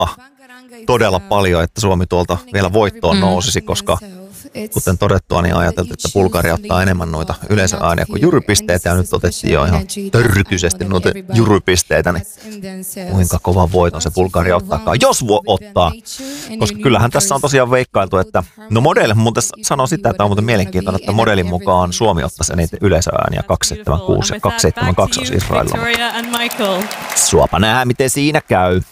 todella paljon, että Suomi tuolta vielä voittoon nousisi, koska kuten todettua, niin ajateltiin, että Bulgaria ottaa enemmän noita yleisöääniä kuin jurypisteitä, ja nyt otettiin jo ihan törkyisesti noita jurypisteitä, niin kuinka kovan voiton se Bulgaria ottaakaan, jos ottaa. Koska kyllähän tässä on tosiaan veikkailtu, että no model, muuten sanoo sitä, että on muuten mielenkiintoinen, että modelin mukaan Suomi ottaisi eniten yleisöääniä 276 ja 272 olisi Israelilla. Suopa nähdään, miten siinä käy.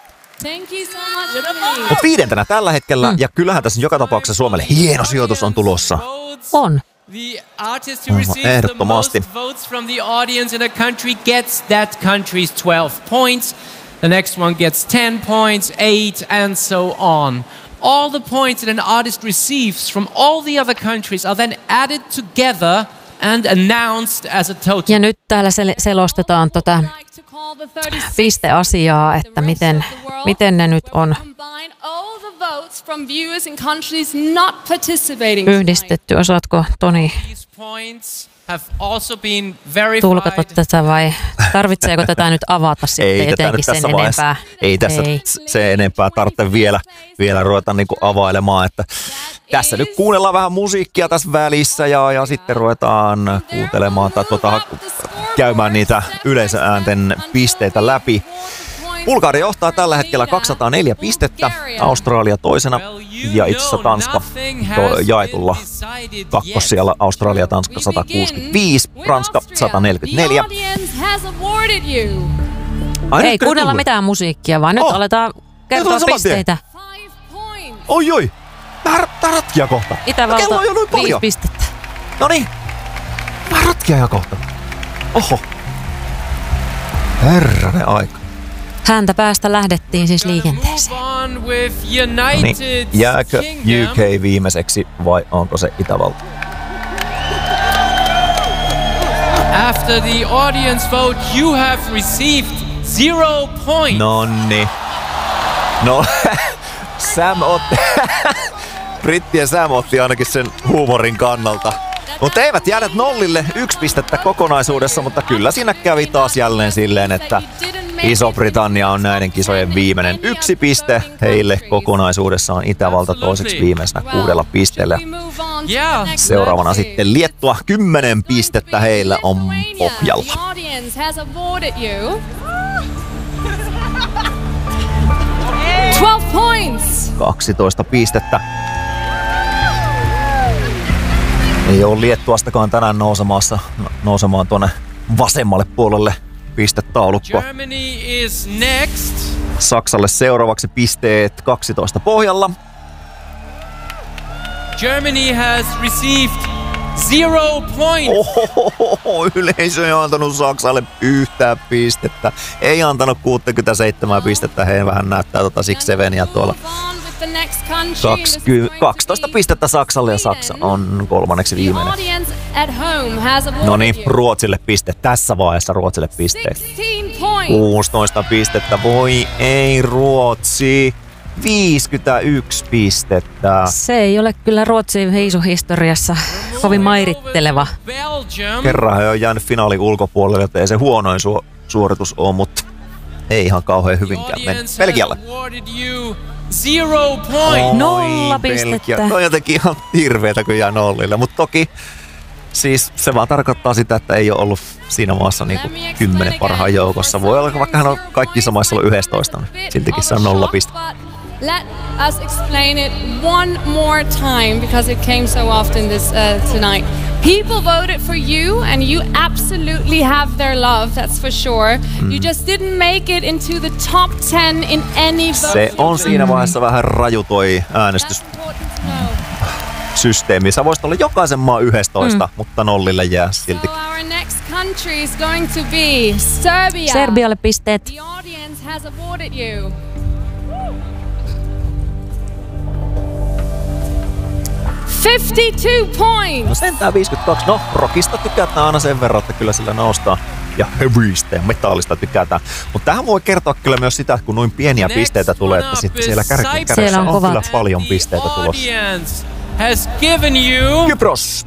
Mutta 5. tällä hetkellä, ja kyllähän tässä joka tapauksessa Suomelle hieno sijoitus on tulossa. On. Ehdottomasti. The next one gets 10 points, 8, and so on. All the points that an artist receives from all the other countries are then added together and announced as a total. Ja nyt täällä selostetaan pisteasiaa, että miten ne nyt on yhdistetty. Osaatko, Toni, tulkata tätä vai tarvitseeko tätä nyt avata sitten jotenkin sen enempää? Ei tässä se enempää tarvitse vielä ruveta niinku availemaan, että tässä nyt kuunnellaan vähän musiikkia tässä välissä ja sitten ruvetaan kuuntelemaan tai käymään niitä yleisöäänten pisteitä läpi. Bulgaria johtaa tällä hetkellä 204 pistettä, Australia toisena ja itse asiassa Tanska jaetulla kakkossijalla. Australia ja Tanska 165, Ranska 144. Ei kuunnella mitään musiikkia, vaan nyt aletaan kertoa pisteitä. Oi, vähän ratkia kohta. Itävalta 5 pistettä. No niin, vähän ratkia kohta. Oho, herranen aika. Häntä päästä lähdettiin siis liikenteeseen. Niin, jääkö UK viimeiseksi vai onko se Itävalta? After the audience vote, you have received 0 points. Nonni. No, Sam otti, brittien Sam otti ainakin sen huumorin kannalta. Mutta eivät jääneet nollille 1 pistettä kokonaisuudessa, mutta kyllä siinä kävi taas jälleen silleen, että Iso-Britannia on näiden kisojen viimeinen 1 piste. Heille kokonaisuudessaan Itävalta toiseksi viimeisenä 6 pisteellä. Seuraavana sitten Liettua 10 pistettä heillä on pohjalla. 12 pistettä. Ei ole Liettuastakaan tänään nousemaan tuonne vasemmalle puolelle pistetaulukkoa. Saksalle seuraavaksi pisteet 12 pohjalla. Germany has received 0 points. Yleisö ei antanut Saksalle yhtään pistettä. Ei antanut 67 pistettä. He vähän näyttää Six Seveniä tuolla. 12 pistettä Saksalle ja Saksa on kolmanneksi viimeinen. No niin, Ruotsille piste. Tässä vaiheessa Ruotsille pisteet. 16 pistettä. Voi ei Ruotsi. 51 pistettä. Se ei ole kyllä Ruotsin hiisuhistoriassa kovin mairitteleva. Kerran he on jäänyt finaalin ulkopuolelle, joten ei se huonoin suoritus ole, mutta ei ihan kauhean hyvinkään mennyt. Belgialle. 0 pistettä. No jotenkin ihan hirveetä, kun jää nollille, mutta toki siis se vaan tarkoittaa sitä, että ei ole ollut siinä maassa niinku 10 parhaan joukossa. Voi olla, vaikka hän on kaikissa maissa ollut 11, niin siltikin se on 0 pistettä. Let us explain it one more time because it came so often this tonight. People voted for you and you absolutely have their love, that's for sure. You just didn't make it into the top 10 in any vote. Se on siinä vaiheessa vähän raju toi äänestyssysteemi. Sä voisit olla jokaisen maan 11, mutta nollille jää silti. So our next country is going to be Serbia. Serbialle pisteet. The audience has awarded you 52 points. No sentään 52. No, rockista tykätään aina sen verran, että kyllä sillä noustaa. Ja heavystä ja metallista tykätään. Mutta tähän voi kertoa kyllä myös sitä, että kun noin pieniä pisteitä tulee, että sitten siellä kärjessä on kyllä paljon pisteitä tulossa. Kypros.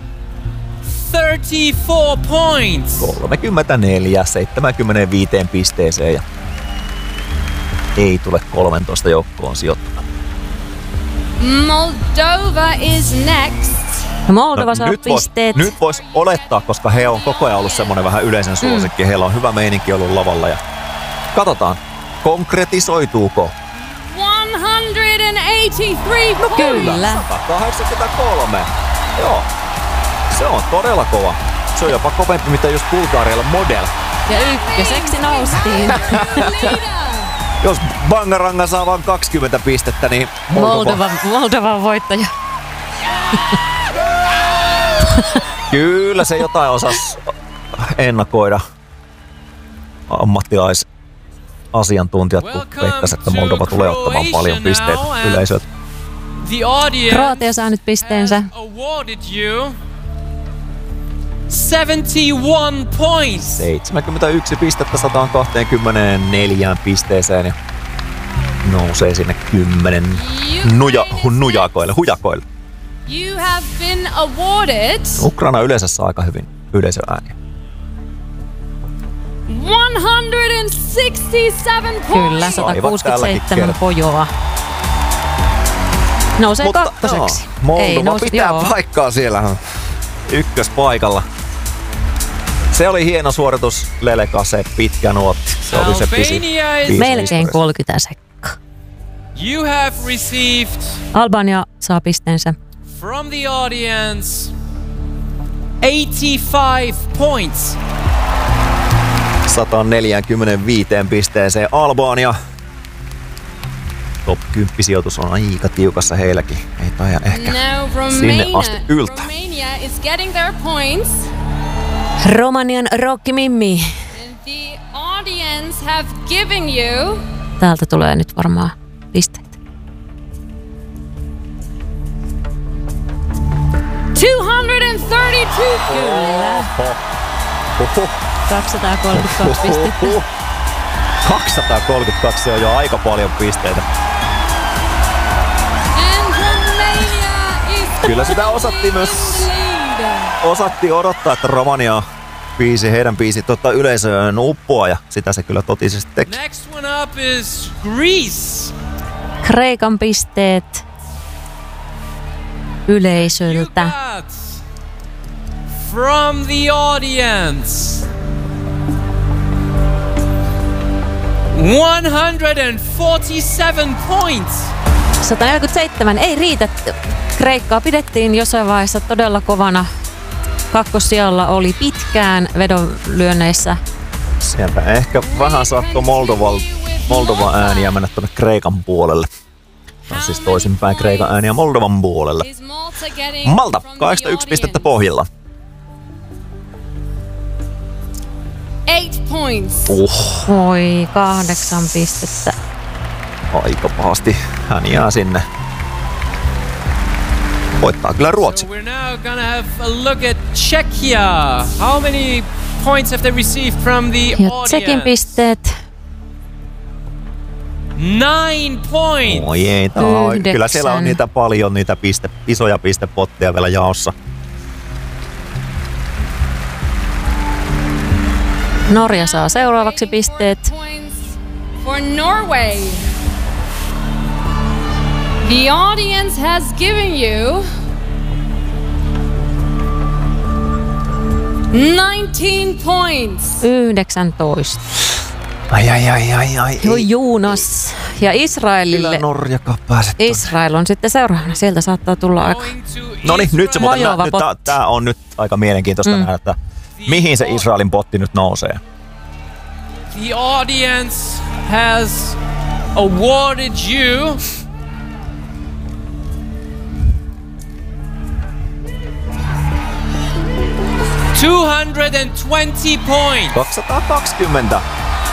34 points. 34, 75 pisteeseen. Ja ei tule 13 joukkoon sijoittumaan. Moldova is next. Moldova saa pisteet. Nyt vois olettaa, koska he on koko ajan ollut semmoinen vähän yleisen suosikki. Heillä on hyvä meininki ollut lavalla ja katsotaan, konkretisoituuko. 183 points. Kyllä. 183. Joo. Se on todella kova. Se on jopa kovempi, mitä just Bulgarialla Model. Ja ykköseksi noustiin. Jos Bangaranga saa vain 20 pistettä, niin Moldovan voittaja. Kyllä se jotain osasi ennakoida. Ammattilaisasiantuntijat veikkasivat, että Moldova tulee ottamaan paljon pisteitä yleisöltä. Kroatia saa nyt pisteensä. 71 points. 71 pistettä 124 pisteeseen ja nousee sinne 10 hujakoille. You have been awarded Ukraina yleensä saa aika hyvin yleisöääniä. 167 points. Kyllä, 167 pojoa. Nousee kakkoseksi. Moldova pitää paikkaa siellä ykköspaikalla. Se oli hieno suoritus, Leleka, se pitkä nuotti. Se oli se pisin. Melkein 30 sekkaa. You have received Albania saa pisteensä. from the audience 85 points. 145 pisteeseen Albania. Top 10 sijoitus on aika tiukassa heilläkin. Ei taida ehkä sinne asti yltää. Romania is getting their points. Romanian rokkimimmi. And the audience have given you Täältä tulee nyt varmaan pisteitä. 232. Kyllä. 232 pistettä. 232, se on jo aika paljon pisteitä. And Romania is Kyllä sitä osattiin myös odottaa, että Romania heidän biisi yleisöön uppoa ja sitä se kyllä totisesti teki. Next one up is Greece. Kreikan pisteet You yleisöltä. got from the audience 147 points. 147, ei riitä. Kreikkaa pidettiin jossain vaiheessa todella kovana. Kakkossijalla oli pitkään vedonlyönneissä. Sieltä ehkä vähän saattoi Moldovan ääniä mennä tuonne Kreikan puolelle. Tai siis toisinpäin Kreikan ääniä Moldovan puolelle. Is Malta getting Malta, from the 81 pistettä audience? pohjilla. 8 points. Oi, 8 pistettä. Aika pahasti. Hän jää sinne. Voittaa kyllä Ruotsi. So we're now gonna have a look at Czechia. How many points have they received from the Ja Tsekin audience? pisteet 9 points. Oi ei, kyllä siellä on niitä paljon, niitä isoja pistepotteja vielä jaossa. Norja saa seuraavaksi pisteet. Points for Norway. The audience has given you 19 points. 19. Ai. Jo Juunas. Ja Kyllä Israelille. Norjakaan pääset. Israel on sitten seuraavana. Sieltä saattaa tulla aika. Going to No niin, nyt se muuten Mojova potti. tää on nyt aika mielenkiintoista nähdä, että mihin se Israelin potti nyt nousee. The audience has awarded you 220 points. 220.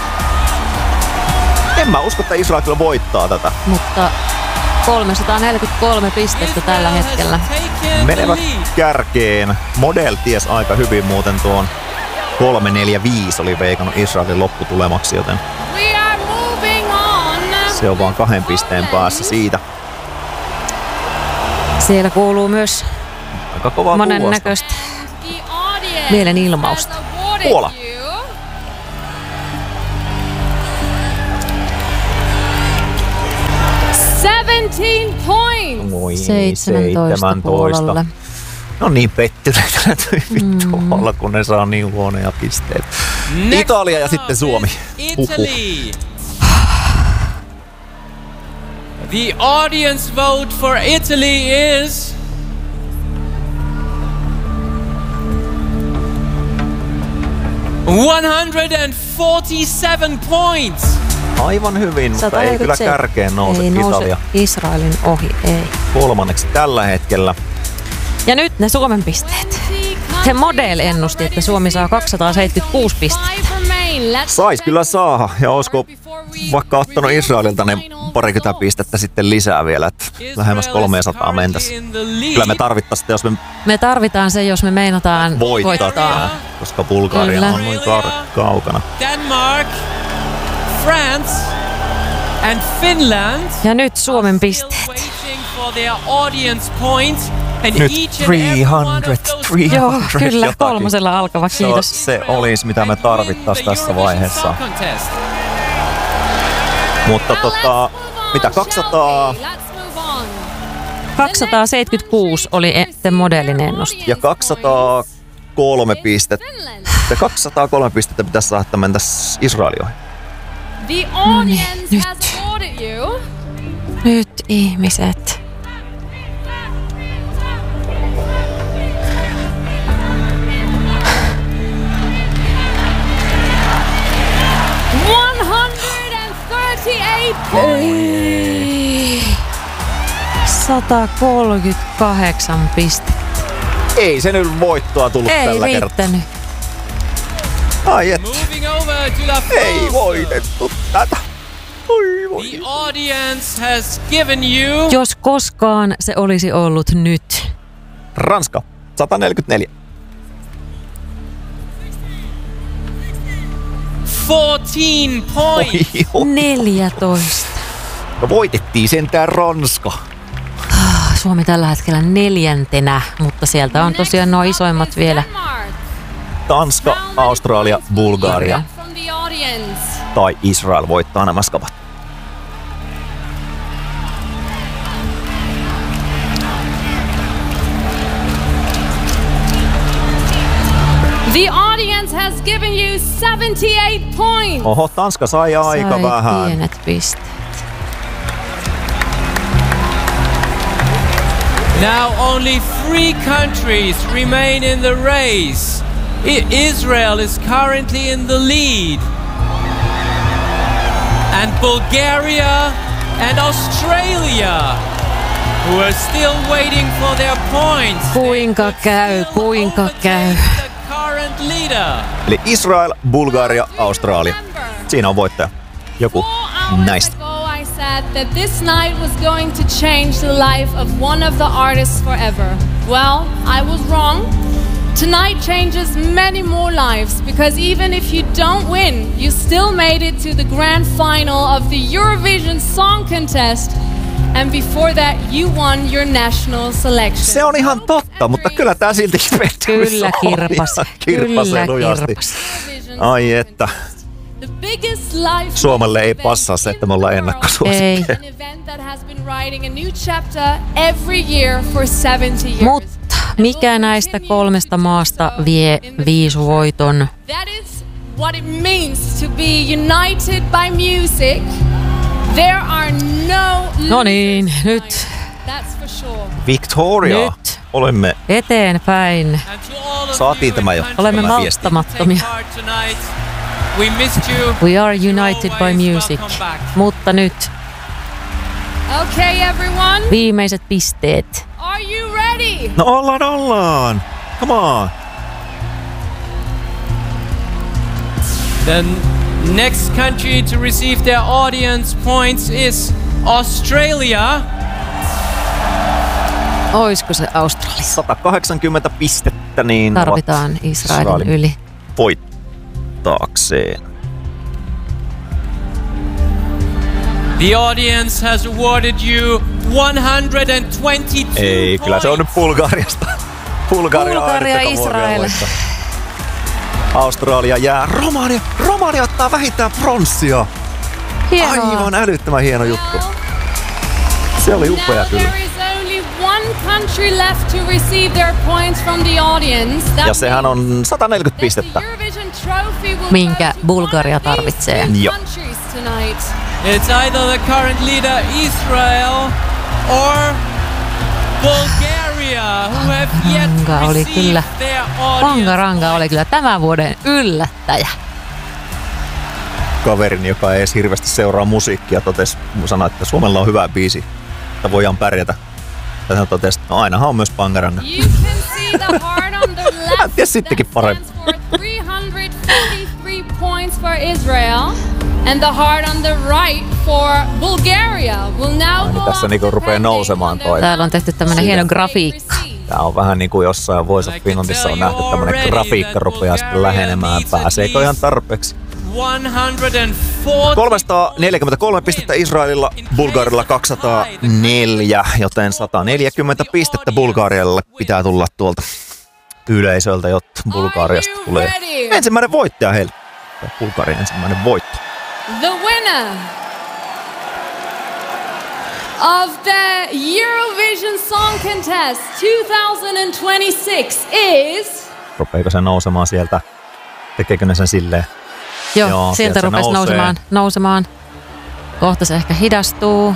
En mä usko, että Israel kyllä voittaa tätä. Mutta 343 pistettä tällä hetkellä. Menevät kärkeen. Model ties aika hyvin muuten tuon 345 oli veikannut Israelin lopputulemaksi, joten We are moving on. se on vaan 2 pisteen päässä siitä. Siellä kuuluu myös Aika kovaa monen tulosta. näköistä. The audience Mielenilmausta. has awarded Puola. you 17 points. Moi, 17 puolelle. No niin pettyneitä näytyy vittu olla, kun ne saa niin huonoja pisteitä. Italia ja sitten Suomi. Italy. The audience vote for Italy is 147 points. Aivan hyvin, mutta ei kyllä kärkeen nouse Italia. Israelin ohi, ei. Kolmanneksi tällä hetkellä. Ja nyt ne Suomen pisteet. The Model ennusti, että Suomi saa 276 pistettä. Sais kyllä saada, ja olisiko vaikka ottanut Israelilta ne parikymmentä pistettä sitten lisää vielä, että lähemmäs 300 mentäisiin. Kyllä me tarvittaisiin sitä, jos me tarvitaan se, jos me meinataan voittaa. Koska Bulgaria on noin kaukana. Denmark, France and Finland. Ja nyt Suomen pisteet. Nyt 300. Joo, kyllä, kolmosella alkava, kiitos. Se olisi, mitä me tarvittaisiin tässä vaiheessa. Mutta mitä 200? 276 oli The Modelin ennuste. Ja 203 pistettä. 203 pistettä pitäisi saada, että mentäisiin Israeliin. No niin, nyt ihmiset. Ei. 138 pistettä. Ei se nyt voittoa tullut tällä kertaa. Ei riittänyt. Ai et. Ei voitettu tätä. The audience has given you... Jos koskaan se olisi ollut nyt. Ranska, 144. 14 points. 14. No voitettiin sentään Ranska. Suomi tällä hetkellä 4, mutta sieltä on tosiaan nuo isoimmat vielä. Tanska, Australia, Bulgaria tai Israel voittaa nämä skapat. The audience has given you 78 points. Oho, Tanska sai aika vähän. Pienet pisteet. Now only 3 countries remain in the race. Israel is currently in the lead. And Bulgaria and Australia, who are still waiting for their points. Kuinka käy? Eli Israel, Bulgaria, Australia. Siinä on voittaja. Joku näistä. I said that this night was going to change the life of one of the artists forever. Well, I was wrong. Tonight changes many more lives because even if you don't win, you still made it to the grand final of the Eurovision Song Contest. And before that, you won your national selection. Se on ihan totta, mutta kyllä tää silti pettymys Kyllä kirpas. Ai että. Suomelle ei passaa se, että me ollaan ennakkosuosikkeja. Mutta mikä näistä 3 maasta vie viisuvoiton? That is what it means to be united by music. There are no niin, nyt. That's for sure. Victoria, nyt. Olemme eteenpäin. Saatiin tämä jo. Olemme malttamattomia. We are united by music. Mutta nyt. Okay, everyone. Viimeiset pisteet. Are you ready? No ollaan. Come on. The next country to receive their audience points is Australia. Oisko se Australia? 180 pistettä niin tarvitaan Israelin yli voittaakseen. The audience has awarded you 122 Ei, kyllä se on nyt Bulgariasta. Bulgaria, Israel. Australia jää. Romania ottaa vähintään pronssia. Hienoa. Aivan älyttömän hieno juttu. Se oli upea kyllä. There is only one country left to receive their points from the audience. Ja sehän on 140 pistettä. Minkä Bulgaria tarvitsee. Joo. It's either the current leader Israel or Bulgaria, who have yet Oli kyllä. received their audience. Ranga oli kyllä tämän vuoden yllättäjä. Kaverini, joka ei edes hirveästi seuraa musiikkia, sanoi, että Suomella on hyvä biisi, että voidaan pärjätä. Ja hän totesi, että no ainahan on myös Bangaranga. Hän tiesi sittenkin paremmin. 343 points for Israel. And the heart on the right for Bulgaria will now Niin tässä niinku rupeaa nousemaan toi. Täällä on tehty tämmönen hieno grafiikka. Tää on vähän niin kuin jossain Voice of Finlandissa on nähty tämmönen grafiikka rupeaa sitten lähenemään. Pääseekö ihan tarpeeksi? 343 pistettä Israelilla, Bulgarilla 204, joten 140 pistettä Bulgarialle pitää tulla tuolta yleisöltä, jotta Bulgariasta tulee ensimmäinen voittaja heille. Bulgarian ensimmäinen voitto. The winner of the Eurovision Song Contest 2026 is... Rupeeko se nousemaan sieltä? Tekeekö ne sen silleen? Joo, sieltä rupesi nousemaan. Kohta se ehkä hidastuu.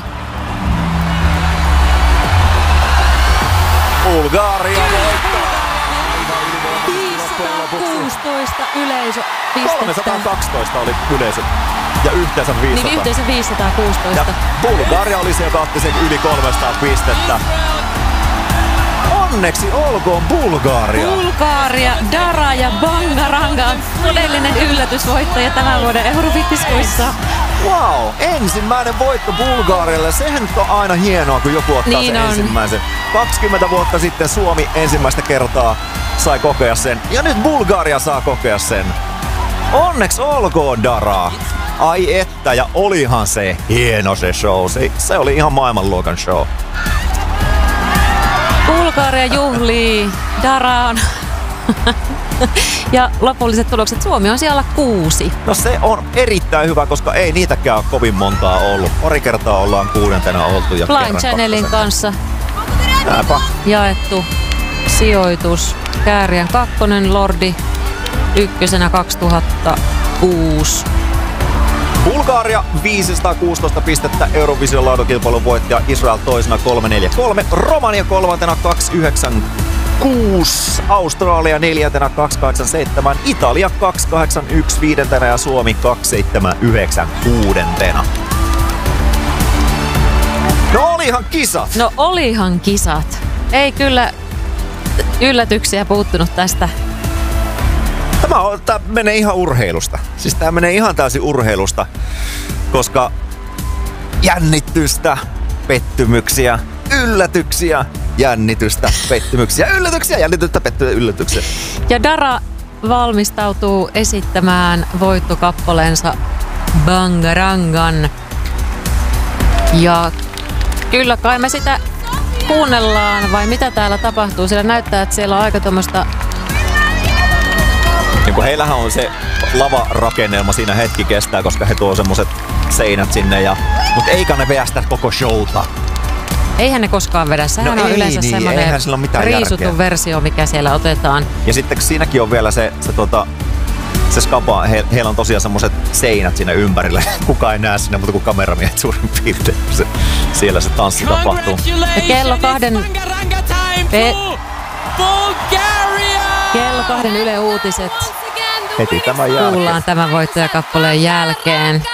Bulgaria voittaa! 516 yleisöpistettä. 312 oli yleisö ja yhteensä 500. Niin yhteensä 516. Ja Bulgaria oli se, joka otti sen yli 300 pistettä. Onneksi olkoon Bulgaria! Bulgaria, Dara ja Bangaranga on todellinen yllätysvoittaja tämän vuoden Eurovitiskuissa. Wow, ensimmäinen voitto Bulgarialle. Sehän on aina hienoa, kun joku ottaa niin sen on. ensimmäisen. 20 vuotta sitten Suomi ensimmäistä kertaa sai kokea sen. Ja nyt Bulgaria saa kokea sen. Onneksi olkoon Dara. Ai että, ja olihan se hieno se show. Se oli ihan maailmanluokan show. Bulgaria juhlii, Dara on. Ja lopulliset tulokset, Suomi on siellä 6. No se on erittäin hyvä, koska ei niitäkään ole kovin montaa ollut. Pari kertaa ollaan 6. oltu ja Blind Channelin kanssa Nääpä. jaettu sijoitus. Kääriän 2, Lordi 1 2006. Bulgaria 516 pistettä, Eurovision laulukilpailun voittaja, Israel toisena 343, Romania 3. 296, Australia 4. 287, Italia 281 5. ja Suomi 279 6. No olihan kisat. Ei kyllä yllätyksiä puuttunut tästä. Tämä menee ihan urheilusta. Siis tämä menee ihan täysin urheilusta, koska jännitystä, pettymyksiä, yllätyksiä, jännitystä, pettymyksiä, yllätyksiä, jännitystä, yllätyksiä. Ja Dara valmistautuu esittämään voittokappaleensa Bangarangan. Ja kyllä kai me sitä kuunnellaan, vai mitä täällä tapahtuu? Sillä näyttää, että siellä on aika tuommoista... Niin kuin heillähän on se lavarakennelma, siinä hetki kestää, koska he tuo semmoset seinät sinne. Mutta eikä ne veä sitä koko showta. Eihän ne koskaan vedä. Sehän on yleensä semmoinen riisuttu versio, mikä siellä otetaan. Ja sitten siinäkin on vielä se skapa, heillä on tosiaan semmoset seinät siinä ympärillä. Kukaan ei näe sinne, mutta kuin kameramiehet suurin piirtein. Siellä se tanssi tapahtuu. Ja kello 2... Kello 2 Yle Uutiset. Heti tämän jälkeen. Kuullaan tämän voittajakappaleen jälkeen.